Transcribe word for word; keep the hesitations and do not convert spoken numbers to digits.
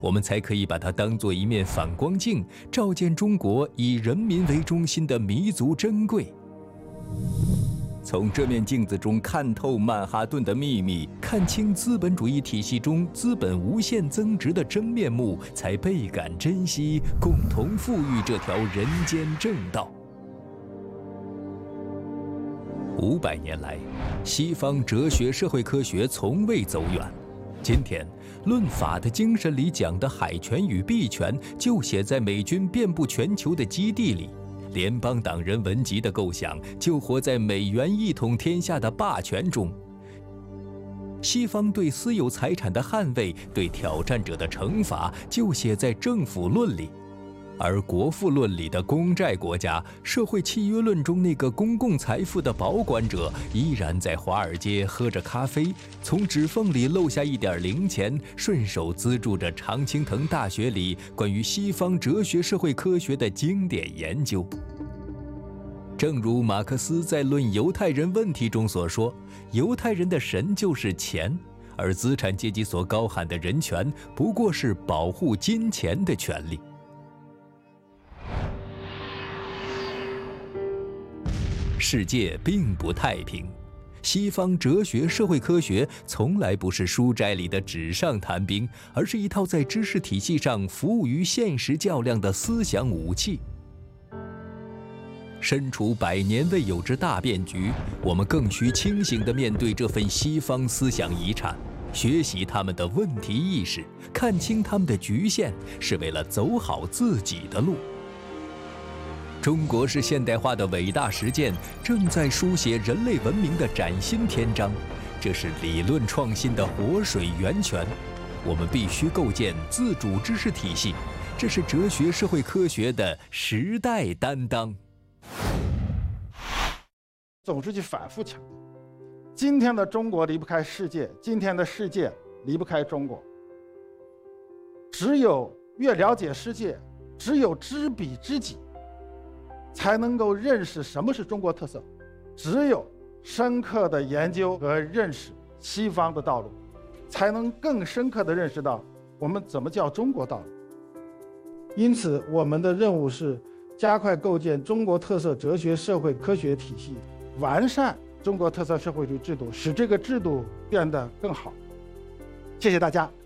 我们才可以把它当作一面反光镜，照见中国以人民为中心的弥足珍贵。从这面镜子中看透曼哈顿的秘密，看清资本主义体系中资本无限增值的真面目，才倍感珍惜，共同富裕这条人间正道。五百年来，西方哲学社会科学从未走远。今天，论法的精神里讲的海权与币权，就写在美军遍布全球的基地里。联邦党人文集的构想就活在美元一统天下的霸权中。西方对私有财产的捍卫，对挑战者的惩罚，就写在政府论里。而国富论里的公债国家，社会契约论中那个公共财富的保管者，依然在华尔街喝着咖啡，从指缝里漏下一点零钱，顺手资助着常青藤大学里关于西方哲学社会科学的经典研究。正如马克思在《论犹太人问题》中所说，犹太人的神就是钱，而资产阶级所高喊的人权，不过是保护金钱的权利。世界并不太平，西方哲学社会科学从来不是书斋里的纸上谈兵，而是一套在知识体系上服务于现实较量的思想武器。身处百年未有之大变局，我们更需清醒地面对这份西方思想遗产，学习他们的问题意识，看清他们的局限，是为了走好自己的路。中国式现代化的伟大实践正在书写人类文明的崭新篇章，这是理论创新的活水源泉。我们必须构建自主知识体系，这是哲学社会科学的时代担当。 总书记反复强调，今天的中国离不开世界，今天的世界离不开中国。只有越了解世界，只有知彼知己，才能够认识什么是中国特色。只有深刻的研究和认识西方的道路，才能更深刻地认识到我们怎么叫中国道路。因此，我们的任务是加快构建中国特色哲学社会科学体系，完善中国特色社会主义制度，使这个制度变得更好。谢谢大家。